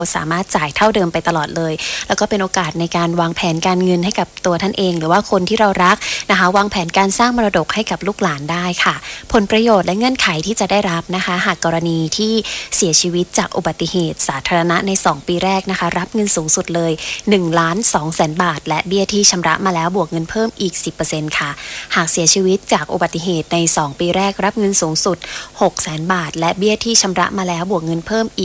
สามารถจ่ายเท่าเดิมไปตลอดเลยแล้วก็เป็นโอกาสในการวางแผนการเงินให้กับตัวท่านเองหรือว่าคนที่เรารักนะคะวางแผนการสร้างมรดกให้กับลูกหลานได้ค่ะผลประโยชน์และเงื่อนไขที่จะได้รับนะคะหากกรณีที่เสียชีวิตจากอุบัติเหตุสาธารณะใน2ปีแรกนะคะรับเงินสูงสุดเลย1,200,000 บาทและเบี้ยที่ชำระมาแล้วบวกเงินเพิ่มอีก 10% ค่ะหากเสียชีวิตจากอุบัติเหตุใน2ปีแรกรับเงินสูงสุด600,000 บาทและเบี้ยที่ชำระมาแล้วบวกเงินเพิ่มอีก